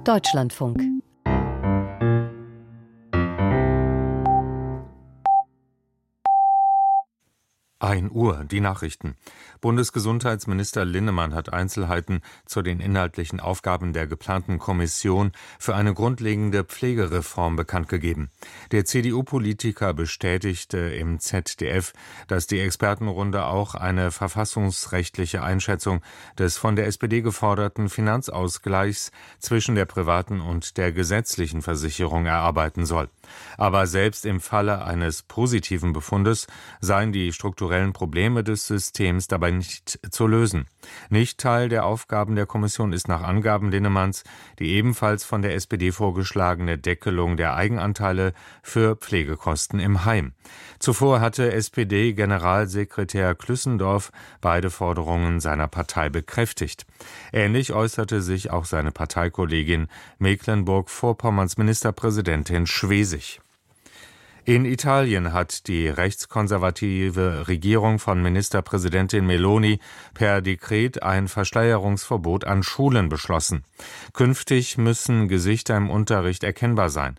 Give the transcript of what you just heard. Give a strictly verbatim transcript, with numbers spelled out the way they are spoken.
Deutschlandfunk. ein Uhr, die Nachrichten. Bundesgesundheitsminister Linnemann hat Einzelheiten zu den inhaltlichen Aufgaben der geplanten Kommission für eine grundlegende Pflegereform bekannt gegeben. Der C D U-Politiker bestätigte im Z D F, dass die Expertenrunde auch eine verfassungsrechtliche Einschätzung des von der S P D geforderten Finanzausgleichs zwischen der privaten und der gesetzlichen Versicherung erarbeiten soll. Aber selbst im Falle eines positiven Befundes seien die strukturellen Probleme des Systems dabei nicht zu lösen. Nicht Teil der Aufgaben der Kommission ist nach Angaben Linnemanns die ebenfalls von der S P D vorgeschlagene Deckelung der Eigenanteile für Pflegekosten im Heim. Zuvor hatte S P D-Generalsekretär Klüssendorf beide Forderungen seiner Partei bekräftigt. Ähnlich äußerte sich auch seine Parteikollegin Mecklenburg-Vorpommerns Ministerpräsidentin Schwesig. In Italien hat die rechtskonservative Regierung von Ministerpräsidentin Meloni per Dekret ein Verschleierungsverbot an Schulen beschlossen. Künftig müssen Gesichter im Unterricht erkennbar sein.